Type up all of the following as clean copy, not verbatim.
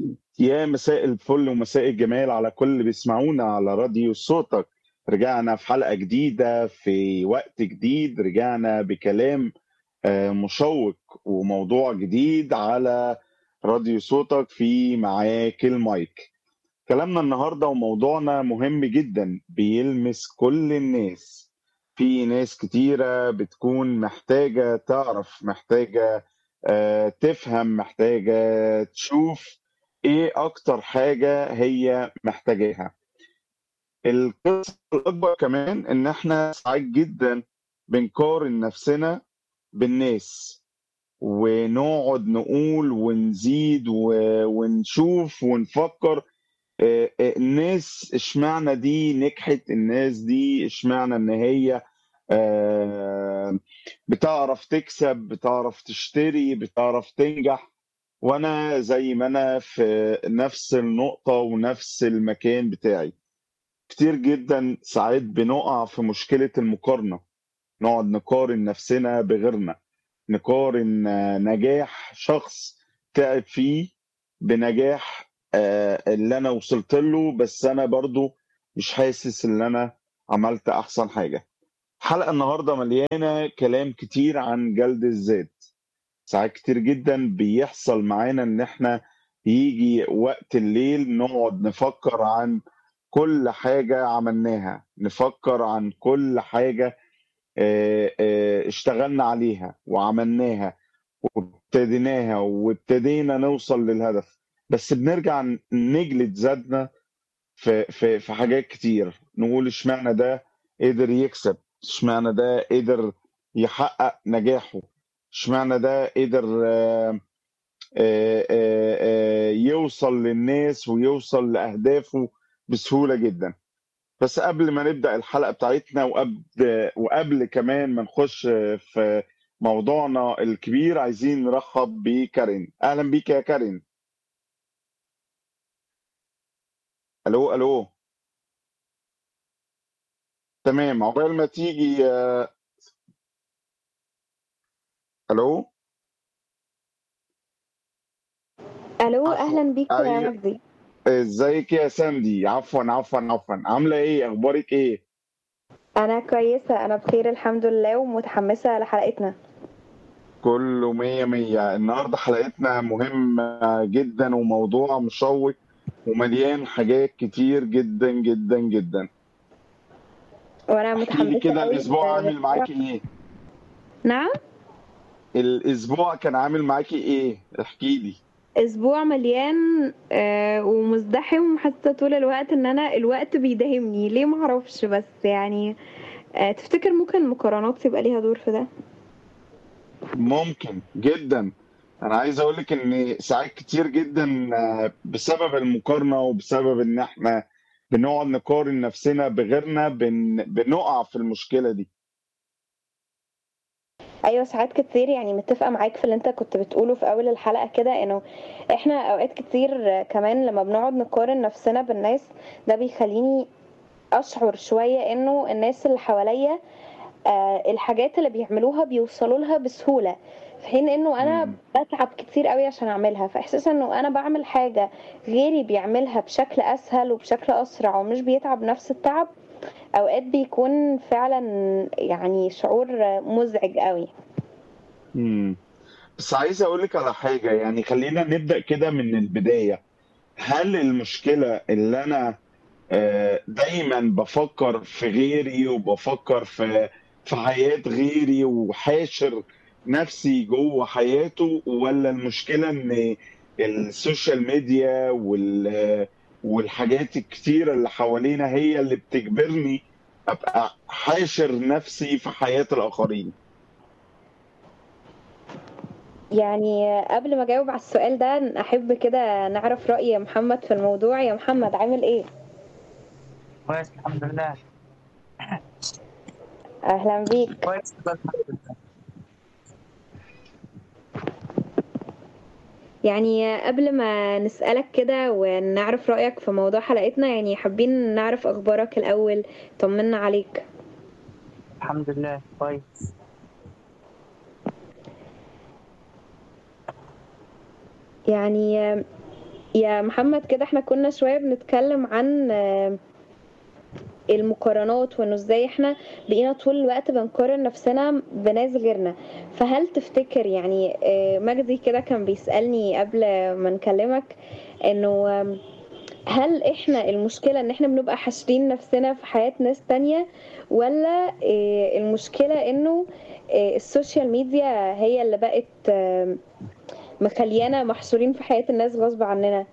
يا مساء الفل ومساء الجمال على كل اللي بيسمعونا على راديو صوتك. رجعنا في حلقة جديدة في وقت جديد، رجعنا بكلام مشوق وموضوع جديد على راديو صوتك في معاك المايك. كلامنا النهاردة وموضوعنا مهم جدا، بيلمس كل الناس. في ناس كتيرة بتكون محتاجة تعرف، محتاجة تفهم، محتاجة تشوف ايه اكتر حاجة هي محتاجاها. القصة الاكبر كمان ان احنا ساعات جدا بنقارن نفسنا بالناس، ونقعد نقول ونزيد ونشوف ونفكر. الناس اشمعنى دي نجحت، الناس دي اشمعنى ان هي آه، بتعرف تكسب، بتعرف تشتري، بتعرف تنجح، وانا زي ما انا في نفس النقطة ونفس المكان بتاعي. كتير جدا ساعات بنقع في مشكلة المقارنة، نقعد نقارن نفسنا بغيرنا، نقارن نجاح شخص تعب فيه بنجاح اللي انا وصلت له، بس انا برضو مش حاسس ان انا عملت احسن حاجة. حلقة النهاردة مليانة كلام كتير عن جلد الذات. ساعات كتير جدا بيحصل معانا ان احنا يجي وقت الليل نقعد نفكر عن كل حاجة عملناها، نفكر عن كل حاجة اشتغلنا عليها وعملناها وابتديناها وابتدينا نوصل للهدف، بس بنرجع نجلد ذاتنا في حاجات كتير. نقول اشمعنى ده قدر يكسب، اشمعنى ده قدر يحقق نجاحه، اشمعنى ده قدر يوصل للناس ويوصل لأهدافه بسهولة جدا. بس قبل ما نبدأ الحلقة بتاعتنا، وقبل كمان ما نخش في موضوعنا الكبير، عايزين نرحب بكارين. أهلا بيك يا كارين. ألو ألو. تمام، عقبال ما تيجي. ألو. الو، عفوا. اهلا بيك يا أي. مجدي. ازيك يا ساندي؟ عفوا عفوا عفوا، عاملة ايه؟ أخبارك ايه؟ انا كويسه، انا بخير الحمد لله ومتحمسه لحلقتنا. كله مية مية. النهاردة حلقتنا مهمة جدا وموضوع مشوق ومليان حاجات كتير جدا جدا جدا. وانا احكي لي متحمسه كده، قوي الاسبوع عامل معاكي ايه؟ نعم. الاسبوع كان عامل معاكي ايه؟ احكي لي. اسبوع مليان ومزدحم، حاسه طول الوقت ان انا الوقت بيداهمني ليه معرفش، بس يعني تفتكر ممكن المقارنات يبقى ليها دور في ده؟ ممكن جدا. انا عايز اقول لك ان ساعات كتير جدا بسبب المقارنة وبسبب ان احنا بنقعد نقارن نفسنا بغيرنا بنقع في المشكلة دي. ايوه، ساعات كتير، يعني متفقه معاك في اللي انت كنت بتقوله في اول الحلقه كده، انه احنا اوقات كتير كمان لما بنقعد نقارن نفسنا بالناس، ده بيخليني اشعر شويه انه الناس اللي حواليا الحاجات اللي بيعملوها بيوصلوا لها بسهولة، في حين انه انا مم. بتعب كتير قوي عشان اعملها. فاحساس انه انا بعمل حاجة غيري بيعملها بشكل اسهل وبشكل اسرع ومش بيتعب نفس التعب، اوقات بيكون فعلا يعني شعور مزعج قوي. مم. بس عايز اقول لك على حاجة، يعني خلينا نبدأ كده من البداية. هل المشكلة اللي انا دايما بفكر في غيري وبفكر في حياة غيري وحاشر نفسي جوه حياته، ولا المشكلة ان السوشيال ميديا والحاجات الكتيرة اللي حوالينا هي اللي بتجبرني ابقى حاشر نفسي في حياة الآخرين؟ يعني قبل ما اجاوب على السؤال ده، احب كده نعرف رأي محمد في الموضوع. يا محمد، عامل ايه؟ كويس الحمد لله. اهلا بيك. كويس كده الحمد لله. يعني قبل ما نسألك كده ونعرف رأيك في موضوع حلقتنا، يعني حابين نعرف أخبارك الأول، طمنا عليك. الحمد لله كويس. يعني يا محمد كده احنا كنا شوية بنتكلم عن المقارنات، وانه ازاي احنا بقينا طول الوقت بنقارن نفسنا بناس غيرنا. فهل تفتكر يعني مجدي كده كان بيسألني قبل ما نكلمك انه هل احنا المشكلة ان احنا بنبقى حاشرين نفسنا في حياة ناس تانية، ولا المشكلة انه السوشيال ميديا هي اللي بقت مخليانا محشورين في حياة الناس غصب عننا؟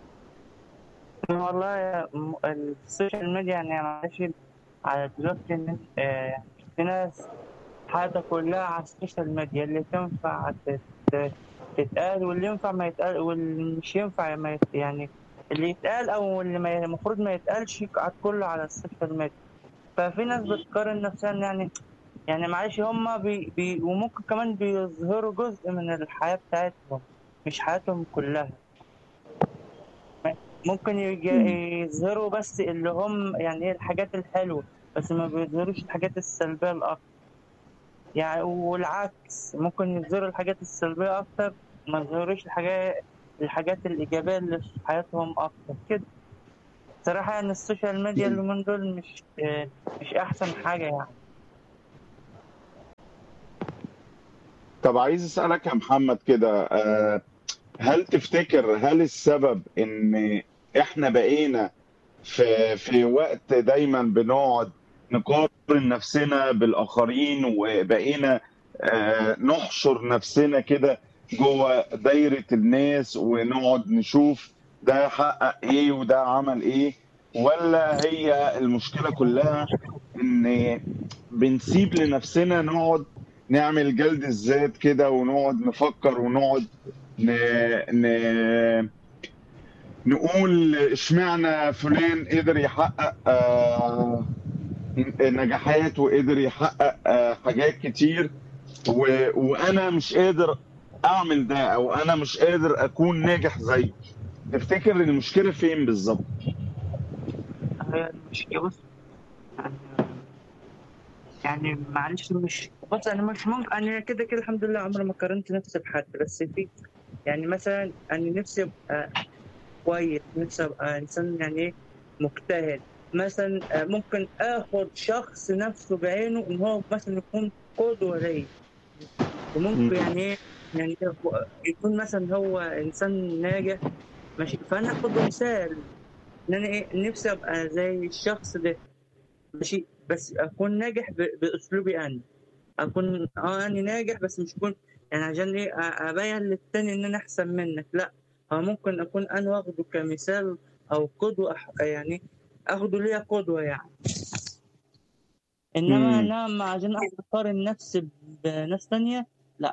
والله السوشيال ميديا يعني معلش على دلوقتي إن في ناس حياتها كلها على السوشيال ميديا، اللي تنفع تتقال واللي ينفع ما يتقال واللي مش ينفع ما يعني اللي يتقال او اللي المفروض ما يتقالش كله على السوشيال ميديا. ففي ناس بتقارن نفسها يعني معلش هما وممكن كمان بيظهروا جزء من الحياة بتاعتهم، مش حياتهم كلها. ممكن يظهروا بس اللي هم يعني ايه الحاجات الحلوة، بس ما بيظهروش الحاجات السلبية الأكتر. يعني والعكس ممكن يظهروا الحاجات السلبية أكتر، ما يظهروش الحاجات الإيجابية اللي في حياتهم أكتر كده. صراحة يعني السوشيال ميديا اليومين دول مش أحسن حاجة يعني. طب عايز اسالك يا محمد كده، هل تفتكر هل السبب ان احنا بقينا في وقت دايما بنقعد نقارن نفسنا بالاخرين، وبقينا نحشر نفسنا كده جوه دايرة الناس، ونقعد نشوف ده حقق ايه وده عمل ايه؟ ولا هي المشكلة كلها ان بنسيب لنفسنا نقعد نعمل جلد الذات كده، ونقعد نفكر، ونقعد ن... ن... نقول اشمعنى فلان قدر يحقق نجاحات، وقدر يحقق حاجات كتير، وانا مش قادر اعمل ده، او انا مش قادر اكون ناجح زيه. تفتكر المشكلة فين بالظبط؟ هي المشكلة بص، يعني يعني معلش مش بص، أنا مش ممكن، أنا كده كده الحمد لله عمري ما قارنت نفسي بحد، بس في يعني مثلا أنا نفسي أبقى كويس، نفسي ابقى انسان يعني ايه مجتهد. مثلا ممكن اخد شخص نفسه بعينه ان هو مثلا يكون قدوه ليا، وممكن مم. يعني ايه يعني يكون مثلا هو انسان ناجح ماشي، فانا اخده مثال ان انا ايه نفسي ابقى زي الشخص ده ماشي، بس اكون ناجح باسلوبي انا، اكون انا ناجح بس مش اكون يعني عشان ايه ابين للتاني ان انا احسن منك، لا. أو ممكن اكون انا واخده كمثال او قدوه، يعني اخده ليا قدوه يعني. انما مم. انا عشان اقارن نفسي بناس تانية، لا.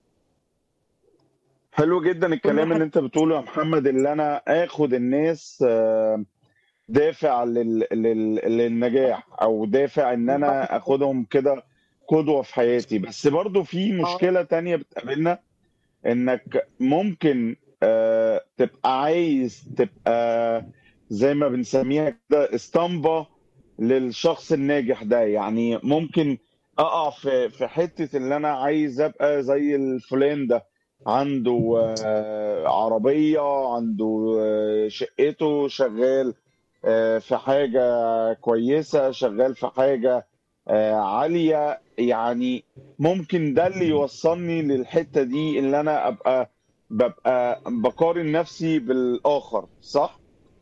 حلو جدا كل الكلام واحد اللي انت بتقوله يا محمد، اللي انا اخد الناس دافع للنجاح، او دافع ان انا اخدهم كده قدوة في حياتي. بس برضو في مشكلة تانية بتقابلنا، انك ممكن تبقى عايز تبقى زي ما بنسميها كده اسطمبة للشخص الناجح ده. يعني ممكن اقع في حتة اللي انا عايز ابقى زي الفلان ده، عنده عربية، عنده شقته، شغال في حاجة كويسة، شغال في حاجة عالية. يعني ممكن ده اللي يوصلني للحتة دي، اللي انا ببقى بقارن نفسي بالاخر، صح؟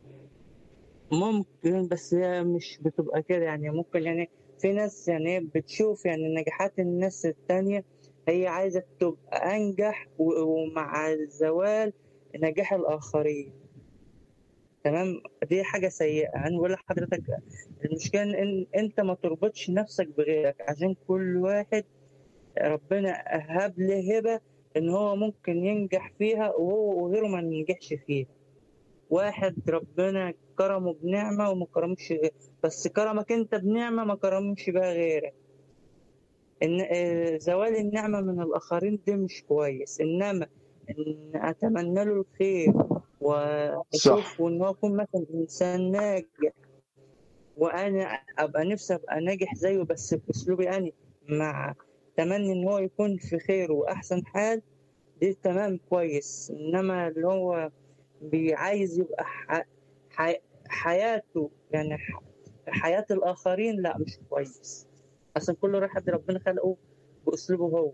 ممكن، بس هي مش بتبقى كده يعني. ممكن يعني في ناس يعني بتشوف يعني نجاحات الناس التانية، هي عايزة تبقى أنجح ومع زوال نجاح الآخرين. تمام، دي حاجة سيئة. أنا بقول لحضرتك المشكلة إن أنت ما تربطش نفسك بغيرك، عشان كل واحد ربنا هب له هبة إن هو ممكن ينجح فيها وغيره ما ينجحش فيها. واحد ربنا كرمه بنعمة وما كرمش بس كرمك أنت بنعمة ما كرمش بها غيرك. إن زوال النعمة من الآخرين ده مش كويس، إنما إن أتمنى له الخير صح. وأشوفه إن هو يكون مثلا إنسان ناجح، وانا ابقى نفسي ابقى ناجح زيه بس باسلوبي انا، مع تمني ان هو يكون في خير واحسن حال، دي تمام كويس. انما اللي هو عايز يبقى حياته يعني حياة الآخرين لا مش كويس، عشان كل واحد ربنا خلقه بأسلوبه هو.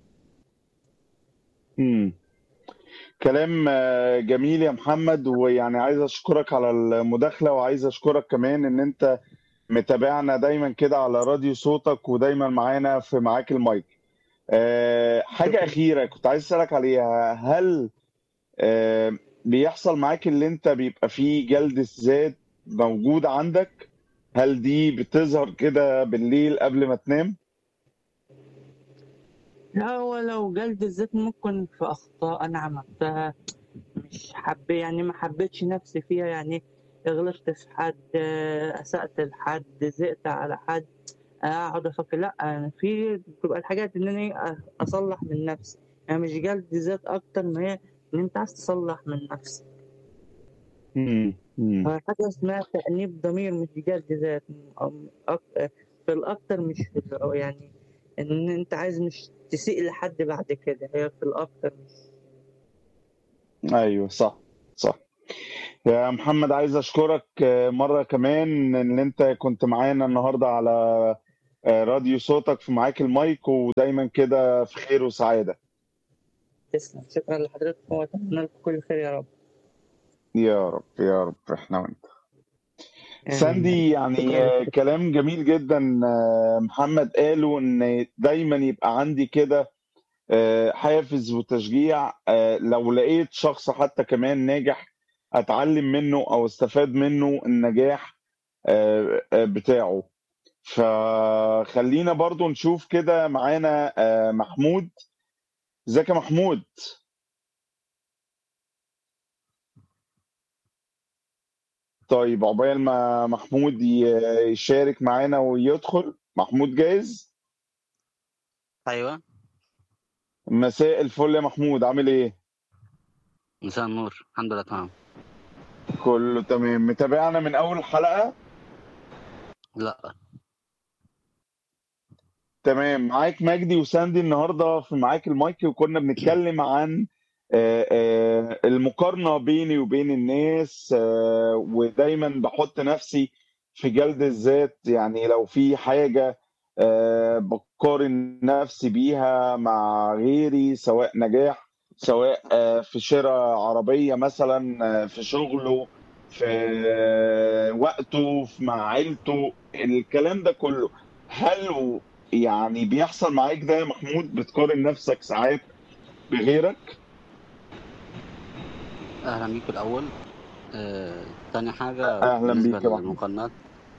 امم كلام جميل يا محمد، ويعني عايز اشكرك على المداخلة، وعايز اشكرك كمان ان انت متابعنا دايما كده على راديو صوتك، ودايما معانا في معاك المايك. حاجة شكرا. أخيرة كنت عايز أسألك عليها، هل بيحصل معاك اللي انت بيبقى فيه جلد الذات موجود عندك؟ هل دي بتظهر كده بالليل قبل ما تنام؟ لا هو لو جلد الذات ممكن في أخطاء أنا عملتها مش يعني ما حبيتش نفسي فيها، يعني غلطت في حد، أسأت لحد، زقت على حد، أقعد أفكر. لا أنا في بتبقى الحاجات إن أنا أصلح من نفسي، يعني مش جلد ذات أكتر ما هي إن أنت عايز تصلح من نفسك. مم. حاجة اسمها تأنيب ضمير مش جلد ذات. في الأكتر مش في يعني إن أنت عايز مش تسيء لحد بعد كده، هي في الأكتر مش. ايوه صح، صح. يا محمد عايز اشكرك مرة كمان ان انت كنت معانا النهاردة على راديو صوتك في معاك المايك، ودايما كده في خير وسعادة. تسلم، شكرا لحضرتك وأتمنى لكم كل خير يا رب. يا رب يا رب، احنا وانت. آمين يا رب. ساندي، يعني شكرا لك. كلام جميل جدا محمد قاله، ان دايما يبقى عندي كده حافز وتشجيع، لو لقيت شخص حتى كمان ناجح اتعلم منه او استفاد منه النجاح بتاعه. فخلينا برضو نشوف كده معانا محمود. ازيك يا محمود؟ طيب عقبال ما محمود يشارك معانا ويدخل. محمود جاهز؟ ايوه. مساء الفل يا محمود، عامل ايه؟ مساء النور، الحمد لله تمام. كله تمام. متابعنا من اول حلقة؟ لا. تمام. معاك مجدي وساندي النهارده في معاك المايك، وكنا بنتكلم عن المقارنة بيني وبين الناس، ودايما بحط نفسي في جلد الذات. يعني لو في حاجة بقارن نفسي بيها مع غيري، سواء نجاح، سواء في شراء عربية مثلا، في شغله، في وقته، مع عيلته، الكلام ده كله. هل يعني بيحصل معاك ده يا محمود؟ بتقارن نفسك ساعات بغيرك؟ اهلا بيكم الاول. تاني حاجه اهلا بالنسبه بيك يا محمود. للمقارنات.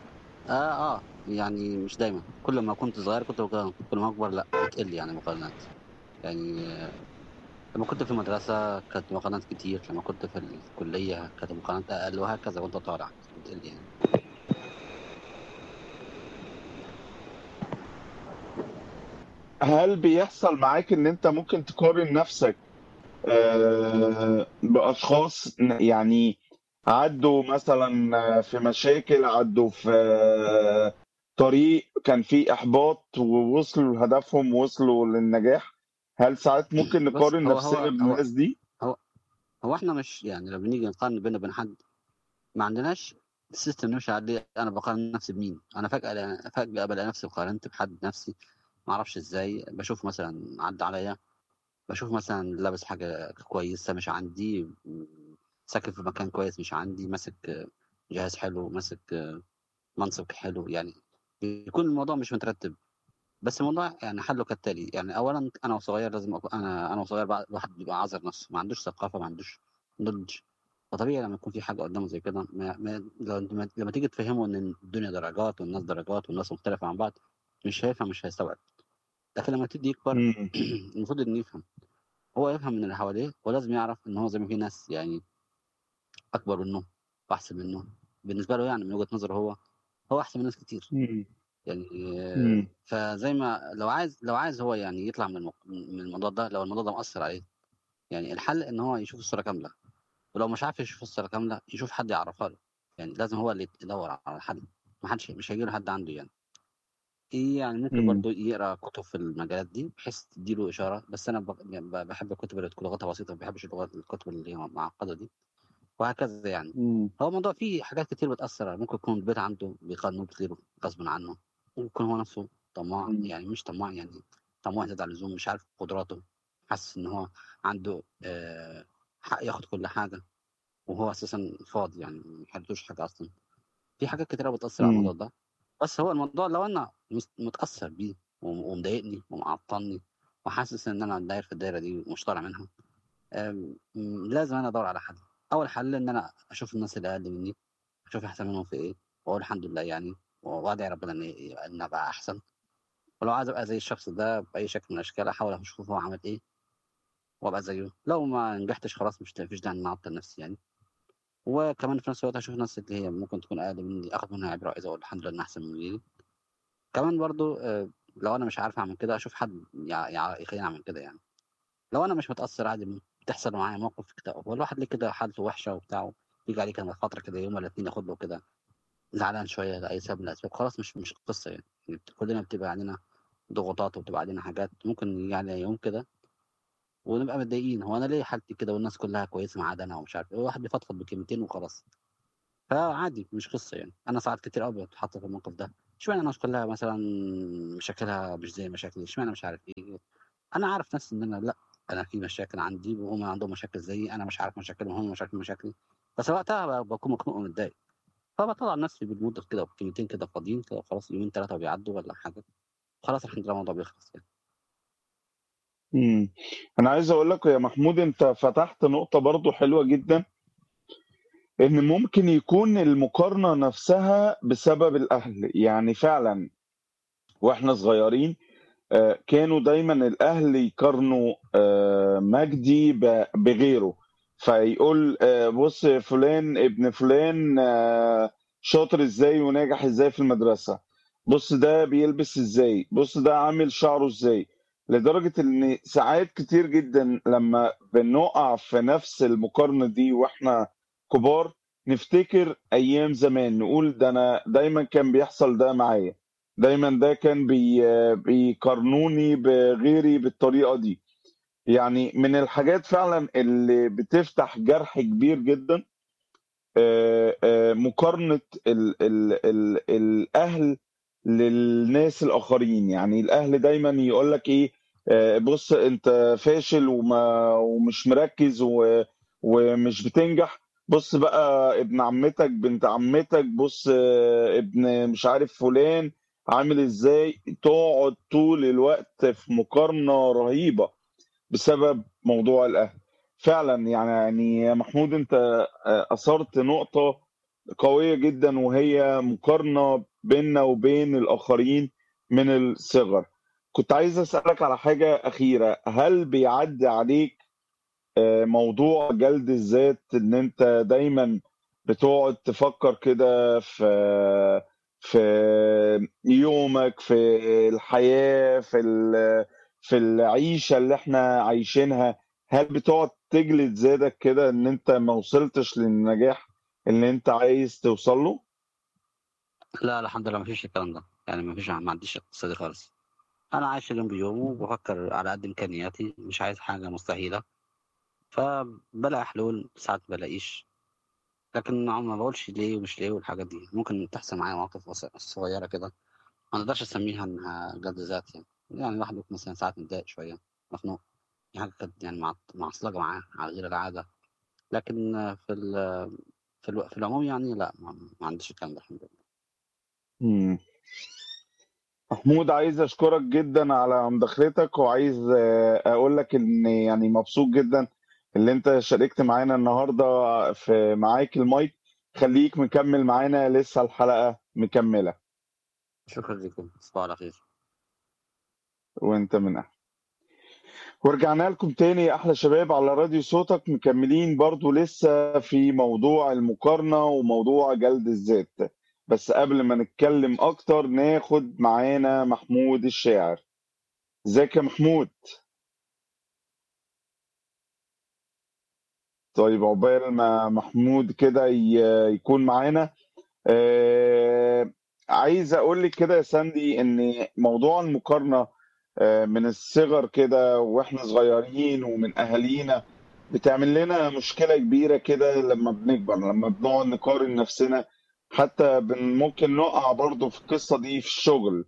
يعني مش دايما، كل ما كنت صغير كنت بقارن، كل ما اكبر لا بتقل يعني مقارنات. يعني لما كنت في المدرسه كانت مقارنات كتير، لما كنت في الكليه كانت مقارنات اقل، وهكذا وانت طالع بتقل يعني. هل بيحصل معاك ان انت ممكن تقارن نفسك باشخاص يعني عدوا مثلا في مشاكل، عدوا في طريق كان فيه احباط، ووصلوا لهدفهم ووصلوا للنجاح؟ هل ساعات ممكن بص، نقارن هو نفسنا هو هو بالناس دي؟ هو هو احنا مش يعني لما بنيجي نقارن بينا وبين حد، ما عندناش سيستم نمشي عليه. انا بقارن نفسي بمين؟ انا فجاه بلاقي نفسي قارنت بحد نفسي ما اعرفش ازاي. بشوف مثلا عدى عليا، بشوف مثلا لابس حاجه كويسه مش عندي، ساكن في مكان كويس مش عندي، ماسك جهاز حلو، ماسك منصب حلو يعني. يكون الموضوع مش مترتب. بس الموضوع يعني حله كالتالي. يعني اولا انا وصغير لازم انا وصغير الواحد بيبقى عذر نفسه، ما عندوش ثقافه، ما عندوش نضج. فطبيعي لما يكون في حاجه قدامه زي كده، لما تيجي تفهمه ان الدنيا درجات والناس درجات والناس مختلفه عن بعض، مش هيفهم، مش هيستوعب. لكن لما تدي يكبر مم. المفروض انه يفهم. هو يفهم من اللي حواليه، ولازم يعرف ان هو زي ما في ناس يعني اكبر منه واحسن منه، بالنسبه له يعني من وجهه نظره هو احسن من ناس كتير مم. يعني. مم. فزي ما لو عايز هو يعني يطلع من الموضوع ده، لو الموضوع ده مؤثر عليه، يعني الحل ان هو يشوف الصوره كامله. ولو مش عارف يشوف الصوره كامله يشوف حد يعرفها له. يعني لازم هو اللي يدور على الحل، ما حدش مش هيجي له حد عنده يعني. يعني ممكن مم. برضو يقرا كتب في المجالات دي بحيث تديله اشاره. بس انا يعني بحب الكتب اللي تكون لغتها بسيطه، ما بحبش الكتب اللي هي معقده دي. وهكذا يعني. مم. هو الموضوع فيه حاجات كتير بتأثر، ممكن يكون البيت عنده بيقارنوه بغيره غصب عنه، ممكن يكون هو نفسه طماع، مم. يعني مش طماع يعني، طماع زيادة عن اللزوم، مش عارف قدراته، حاسس إن هو عنده حق ياخد كل حاجة، وهو أساسا فاضي يعني محلتوش حاجة أصلا. في حاجات كتيرة بتأثر على الموضوع مم. ده. بس هو الموضوع لو أنا متأثر بيه ومضايقني ومعطلني، وحاسس إن أنا داير في الدايرة دي ومش طالع منها، لازم أنا أدور على حل. أول حل إن أنا أشوف الناس اللي أقل مني، أشوف أحسن منهم في إيه، وأقول الحمد لله يعني، وأدعي ربنا إن أبقى أحسن. ولو عايز أبقى زي الشخص ده بأي شكل من الأشكال، أحاول أشوف هو عمل إيه وأبقى زيه. لو ما نجحتش خلاص مفيش داعي إن أنا أعطل نفسي يعني. وكمان في نفس الوقت أشوف الناس اللي هي ممكن تكون أقل مني، أخد منها عبرة، وإذا أقول الحمد لله إن أحسن من غيري. كمان برضو لو أنا مش عارف أعمل كده، أشوف حد يخليني أعمل كده يعني. لو أنا مش متأثر عادي، بتحصل معايا موقف كده، هو الواحد ليه كده حالته وحشة وبتاع، يجي عليه كده فترة كده يوم ولا اتنين ياخد له كده زعلان شوية لأي سبب من الأسباب، خلاص مش قصة يعني. كلنا بتبقى علينا ضغوطات وبتبقى علينا حاجات، ممكن يجي علينا يوم كده ونبقى متضايقين، هو أنا ليه حالتي كده والناس كلها كويسة ما عدا أنا ومش عارف إيه، الواحد بيفضفض بكلمتين وخلاص. فعادي مش قصة يعني. أنا ساعات كتير أوي بتحط في الموقف ده، اشمعنى الناس كلها مثلا مشاكلها مش زي مشاكلي، اشمعنى مش عارف إيه. أنا عارف نفسي إن أنا لأ، أنا في مشاكل عندي وهم عندهم مشاكل زيي، أنا مش عارف مشاكلهم وهم مشاكلي. بس وقتها بكون مخنوق ومتضايق، فبطلع نفسي بالمود كده بكلمتين كده فاضيين كده وخلاص، يومين ثلاثة بيعدوا ولا حاجة، خلاص الحمد لله الموضوع بيخلص يعني. مم. انا عايز اقول لك يا محمود، انت فتحت نقطة برضو حلوة جدا، ان ممكن يكون المقارنة نفسها بسبب الاهل. يعني فعلا واحنا صغيرين كانوا دايما الاهل يقارنوا مجدي بغيره، فيقول بص فلان ابن فلان شاطر ازاي وناجح ازاي في المدرسة، بص ده بيلبس ازاي، بص ده عامل شعره ازاي. لدرجة ان ساعات كتير جدا لما بنقع في نفس المقارنة دي واحنا كبار، نفتكر ايام زمان، نقول ده انا دايما كان بيحصل ده معايا، دايما ده كان بيقارنوني بغيري بالطريقة دي. يعني من الحاجات فعلا اللي بتفتح جرح كبير جدا مقارنة الأهل للناس الآخرين. يعني الأهل دايما يقول لك إيه، بص أنت فاشل ومش مركز ومش بتنجح، بص بقى ابن عمتك بنت عمتك، بص ابن مش عارف فلان عامل ازاي. تقعد طول الوقت في مقارنة رهيبة بسبب موضوع الأهل. فعلا يعني يا محمود انت أثرت نقطة قوية جدا، وهي مقارنة بيننا وبين الآخرين من الصغر. كنت عايز أسألك على حاجة أخيرة، هل بيعدي عليك موضوع جلد الذات، ان انت دايما بتقعد تفكر كده في يومك، في الحياة، في العيشة اللي احنا عايشينها، هل بتقعد تجلد ذاتك كده ان انت ما وصلتش للنجاح اللي انت عايز توصل له؟ لا الحمد لله مفيش الكلام ده يعني، ما عنديش القصة دي خالص. أنا عايش اليوم بيومه وبفكر على قد إمكانياتي، مش عايز حاجة مستحيلة، فبلاقي حلول ساعات بلاقيش. لكن ما بقولش ليه ومش ليه، والحاجات دي ممكن تحصل معايا مواقف صغيرة كده، ما نقدرش نسميها إنها جلد ذات يعني. يعني الواحد بيكون مثلا ساعات متضايق شوية، مخنوق، في حاجة كانت يعني معصلجة معاه على غير العادة. لكن في العموم يعني لا، ما عنديش الكلام ده الحمد لله. مم. محمود، عايز اشكرك جدا على مداخلتك، وعايز اقول لك ان يعني مبسوط جدا اللي انت شاركت معانا النهارده في معاك المايك. خليك مكمل معانا، لسه الحلقة مكملة. شكرا لكم، تصبحوا على خير. وانت من أهل. ورجعنا لكم تاني يا احلى شباب على راديو صوتك، مكملين برضو لسه في موضوع المقارنة وموضوع جلد الذات. بس قبل ما نتكلم اكتر ناخد معانا محمود الشاعر. ازيك يا محمود؟ طيب عقبال ما محمود كده يكون معانا، عايز اقول لك كده يا ساندي ان موضوع المقارنة من الصغر كده واحنا صغيرين ومن اهالينا بتعمل لنا مشكلة كبيرة كده لما بنكبر، لما بنقعد نقارن نفسنا، حتى ممكن نقع برضو في القصة دي في الشغل.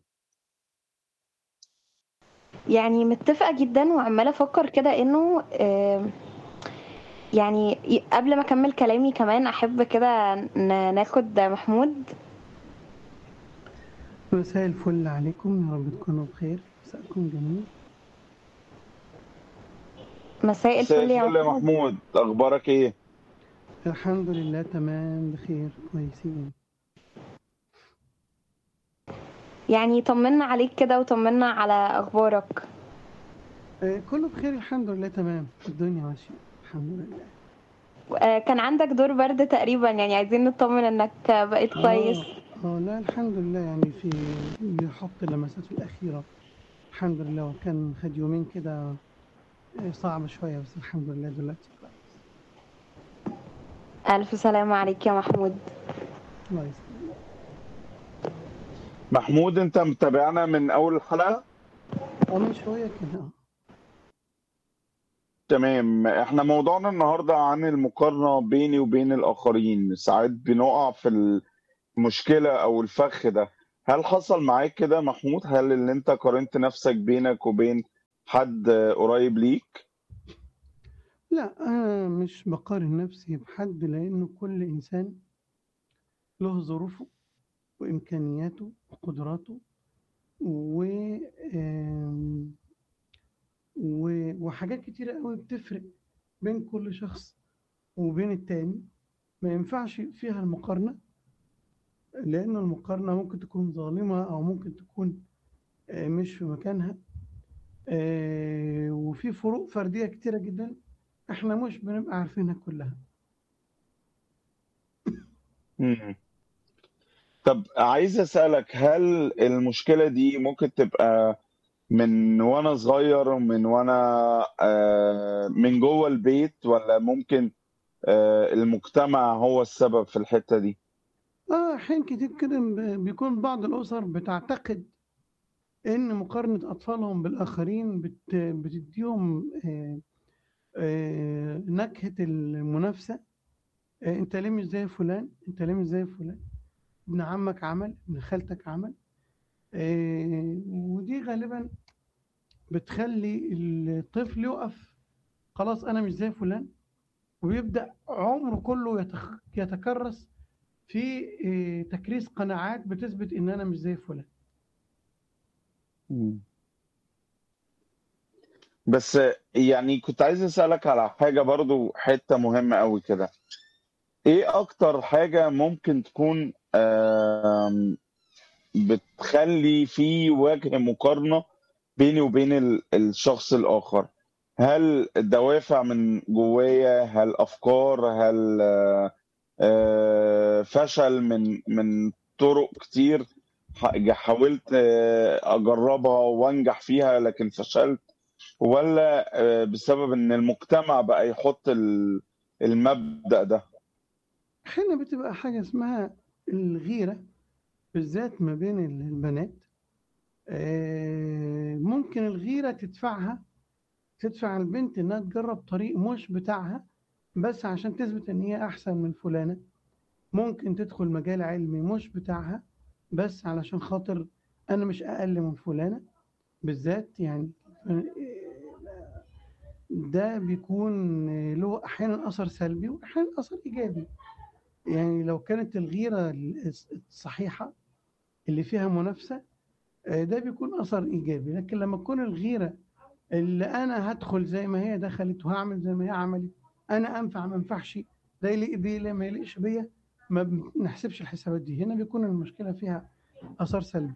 يعني متفقة جدا وعمالة أفكر كده إنه يعني قبل ما أكمل كلامي كمان أحب كده ناخد محمود. مساء الفل عليكم، يا رب تكونوا بخير، مساءكم جميل. مساء مساء الفل يا الفل يا محمود. محمود، أخبارك إيه؟ الحمد لله تمام بخير كويسين. يعني طمنا عليك كده وطمنا على أخبارك. كله بخير الحمد لله تمام، الدنيا ماشية الحمد لله. كان عندك دور برد تقريبا، يعني عايزين نطمن إنك بقيت كويس. لا الحمد لله، يعني بيحط لمساته الأخيرة الحمد لله، وكان خد يومين كده صعب شوية، بس الحمد لله دلوقتي كويس. ألف سلامة عليك يا محمود. الله يسلمك. محمود، أنت متابعنا من أول الحلقة؟ من شوية كده. تمام. احنا موضوعنا النهاردة عن المقارنة بيني وبين الآخرين. ساعات بنقع في المشكلة أو الفخ ده. هل حصل معاك كده محمود؟ هل اللي أنت قارنت نفسك بينك وبين حد قريب ليك؟ لا أنا مش بقارن نفسي بحد، لأنه كل إنسان له ظروفه وإمكانياته وقدراته و... آم، وحاجات كتيرة قوي بتفرق بين كل شخص وبين التاني، ما ينفعش فيها المقارنة، لأن المقارنة ممكن تكون ظالمة أو ممكن تكون مش في مكانها. وفي فروق فردية كتيرة جدا احنا مش بنبقى عارفينها كلها. مم. طب عايز أسألك، هل المشكلة دي ممكن تبقى من وأنا صغير، من وأنا من جوه البيت، ولا ممكن المجتمع هو السبب في الحتة دي؟ أحيان كتير كده بيكون بعض الأسر بتعتقد إن مقارنة أطفالهم بالآخرين بتديهم نكهة المنافسة. أنت ليه مش زي فلان؟ أنت ليه مش زي فلان؟ ابن عمك عمل، ابن خالتك عمل. ودي غالبا بتخلي الطفل يقف، خلاص أنا مش زي فلان، ويبدأ عمره كله يتكرس في تكريس قناعات بتثبت إن أنا مش زي فلان. مم. بس يعني كنت عايز أسألك على حاجة برضو، حتة مهمة قوي كده. ايه اكتر حاجة ممكن تكون بتخلي في وجه مقارنة بيني وبين الشخص الآخر؟ هل دوافع من جوايا؟ هل أفكار؟ هل فشل من طرق كتير حاولت أجربها وأنجح فيها لكن فشلت؟ ولا بسبب إن المجتمع بقى يحط المبدأ ده؟ هنا بتبقى حاجة اسمها الغيرة، بالذات ما بين البنات. ممكن الغيرة تدفع البنت إنها تجرب طريق مش بتاعها بس عشان تثبت إن هي أحسن من فلانة. ممكن تدخل مجال علمي مش بتاعها بس علشان خاطر أنا مش أقل من فلانة بالذات. يعني ده بيكون له أحيانا أثر سلبي وأحيانا أثر إيجابي. يعني لو كانت الغيرة الصحيحة اللي فيها منافسة، ده بيكون أثر إيجابي. لكن لما تكون الغيرة اللي أنا هدخل زي ما هي دخلت وهعمل زي ما هي عملت، أنا أنفع ما أنفعش، ده يليق بيه لا ما يليقش بيا، ما بنحسبش الحسابات دي، هنا بيكون المشكلة فيها أثر سلبي.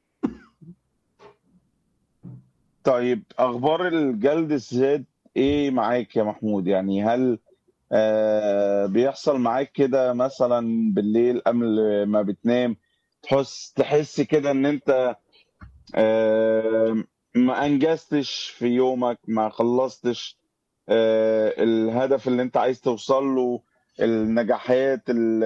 طيب، أخبار الجلد الذات إيه معاك يا محمود؟ يعني هل بيحصل معاك كده مثلا بالليل قبل ما بتنام، تحس كده إن أنت ما أنجزتش في يومك، ما خلصتش الهدف اللي أنت عايز توصل له، النجاحات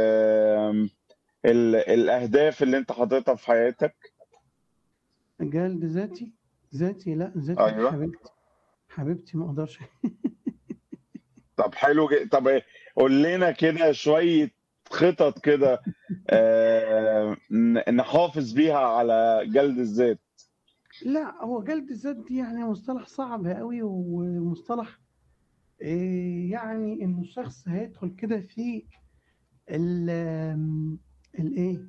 الأهداف اللي أنت حاططها في حياتك؟ جلد ذاتي لا، ذاتي دي أيوه. حبيبتي، حبيبتي ما أقدرش طب حلو طب إيه؟ قول لنا كده شوية خطط كده نحافظ بيها على جلد الذات. لا، هو جلد الذات دي يعني مصطلح صعب قوي، ومصطلح يعني انه الشخص هيدخل كده في ال الايه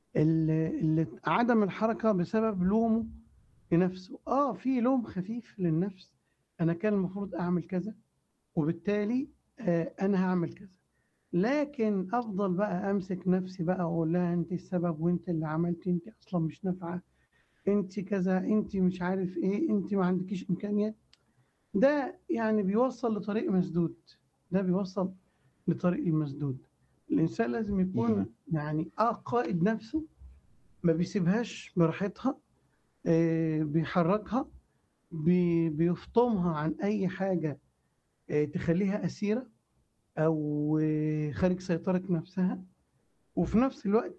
عدم الحركة بسبب لومه لنفسه. في لوم خفيف للنفس، انا كان المفروض اعمل كذا، وبالتالي انا هعمل كذا. لكن افضل بقى امسك نفسي بقى واقول لها انت السبب، وانت اللي عملتي، انت اصلا مش نافعه، انت كذا، انت مش عارف ايه، انت ما عندكيش امكانيات. ده يعني بيوصل لطريق مسدود، ده بيوصل لطريق المسدود. الانسان لازم مم. يكون يعني قائد نفسه، ما بيسيبهاش براحتها، بيحركها، بيفطمها عن اي حاجه تخليها اسيره، او خارج سيطره نفسها. وفي نفس الوقت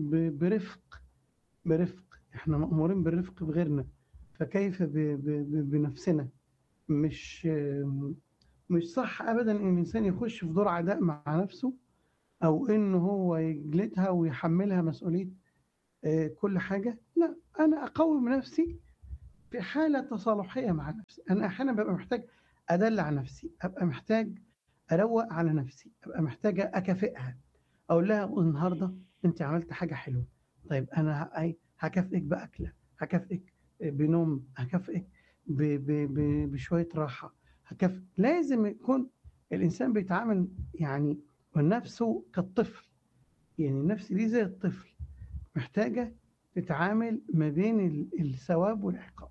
برفق. احنا مأمورين بالرفق بغيرنا، فكيف بنفسنا؟ مش مش صح ابدا ان الانسان يخش في دور عداء مع نفسه، او انه هو يجلدها ويحملها مسؤوليه كل حاجه. لا، انا اقوم نفسي في حاله تصالحيه مع نفسي. انا احيانا ببقى محتاج ادلع نفسي، ابقى محتاج اروق على نفسي، ابقى محتاج اكافئها، اقول لها النهارده انت عملت حاجه حلوه، طيب انا هكافئك باكله، هكافئك بنوم، هكافئك بشويه راحه، هكافئك. لازم يكون الانسان بيتعامل يعني ونفسه كالطفل. يعني النفس دي زي الطفل، محتاجه تتعامل ما بين الثواب والعقاب.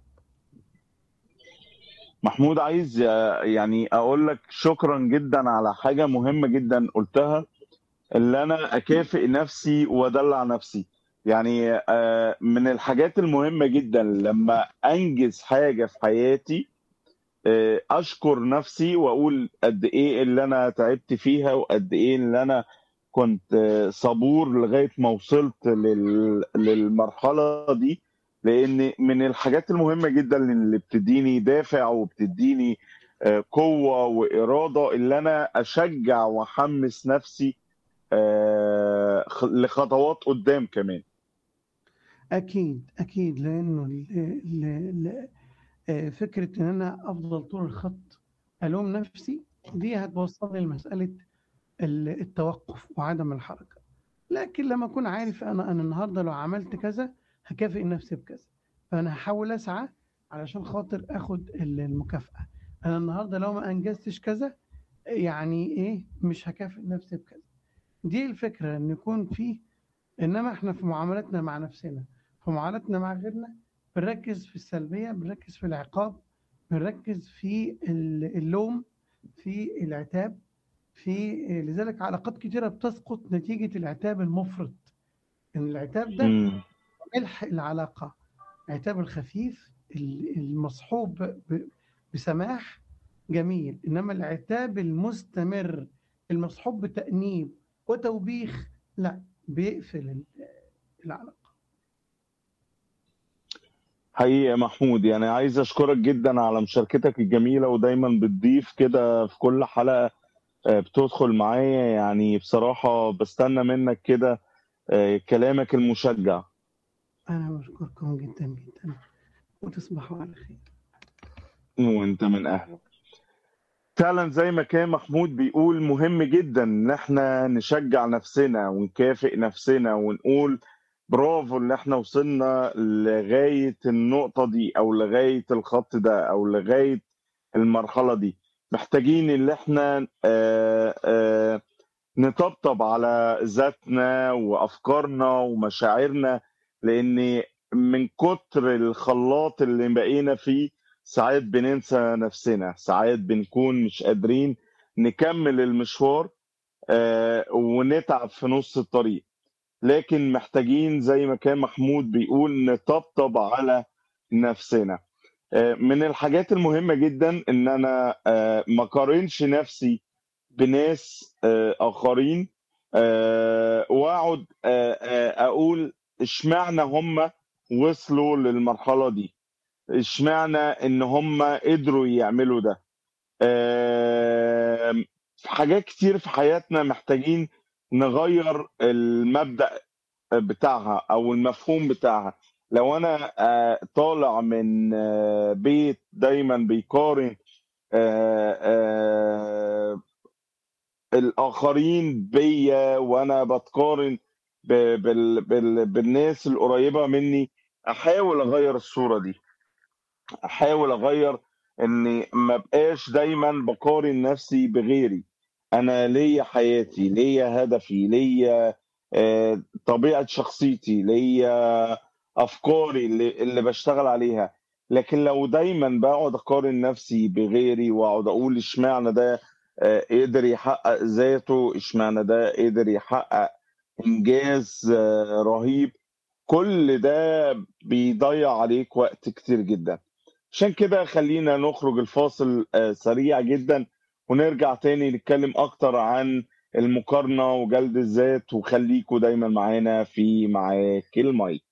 محمود، عايز يعني اقول لك شكرا جدا على حاجة مهمة جدا قلتها، اللي انا اكافئ نفسي وادلع نفسي. يعني من الحاجات المهمة جدا لما انجز حاجة في حياتي اشكر نفسي واقول قد ايه اللي انا تعبت فيها، وقد ايه اللي انا كنت صبور لغاية ما وصلت للمرحلة دي. لان من الحاجات المهمة جدا اللي بتديني دافع وبتديني قوة وإرادة، اللي انا اشجع واحمس نفسي لخطوات قدام كمان. اكيد اكيد، لانه فكره ان انا افضل طول الخط الوم نفسي، دي هتوصلني لمساله التوقف وعدم الحركة. لكن لما أكون عارف أنا النهاردة لو عملت كذا هكافئ نفسي بكذا، فأنا هحاول أسعى علشان خاطر أخد المكافأة. أنا النهاردة لو ما أنجزتش كذا، يعني إيه، مش هكافئ نفسي بكذا. دي الفكرة، إن يكون فيه. إنما إحنا في معاملاتنا مع نفسنا، في معاملاتنا مع غيرنا، بنركز في السلبية، بنركز في العقاب، بنركز في اللوم، في العتاب، لذلك علاقات كتيرة بتسقط نتيجة العتاب المفرط. إن العتاب ده مم. ملح العلاقة. العتاب الخفيف المصحوب بسماح جميل، إنما العتاب المستمر المصحوب بتأنيب وتوبيخ، لا، بيقفل العلاقة. حقيقي يا محمود، يعني عايز أشكرك جدا على مشاركتك الجميلة، ودايما بتضيف كده في كل حلقة بتدخل معايا. يعني بصراحة بستنى منك كده كلامك المشجع. أنا بشكركم جدا جدا، وتصبحوا على خير. وانت من أهله. فعلا زي ما كان محمود بيقول، مهم جدا ان احنا نشجع نفسنا ونكافئ نفسنا ونقول برافو ان احنا وصلنا لغاية النقطة دي، او لغاية الخط ده، او لغاية المرحلة دي. محتاجين ان احنا نطبطب على ذاتنا وافكارنا ومشاعرنا، لان من كتر الخلاط اللي بقينا فيه ساعات بننسى نفسنا، ساعات بنكون مش قادرين نكمل المشوار ونتعب في نص الطريق. لكن محتاجين زي ما كان محمود بيقول نطبطب على نفسنا. من الحاجات المهمة جدا ان انا ما قارنش نفسي بناس اخرين، واقعد اقول اشمعنى هم وصلوا للمرحلة دي، اشمعنى ان هم قدروا يعملوا ده. في حاجات كتير في حياتنا محتاجين نغير المبدأ بتاعها او المفهوم بتاعها. لو انا طالع من بيت دايما بيقارن آه، آه، الاخرين بيا، وانا بتقارن بالناس القريبة مني، احاول اغير الصورة دي. احاول اغير اني ما بقاش دايما بقارن نفسي بغيري. انا ليا حياتي، ليا هدفي، ليا طبيعة شخصيتي، ليا افكاري اللي بشتغل عليها. لكن لو دايما بقعد اقارن نفسي بغيري واقعد اقول اشمعنى ده قدر يحقق ذاته، اشمعنى ده قدر يحقق انجاز رهيب، كل ده بيضيع عليك وقت كتير جدا. عشان كده خلينا نخرج الفاصل سريع جدا، ونرجع تاني نتكلم اكتر عن المقارنة وجلد الذات. وخليكوا دايما معانا في معاك المايك.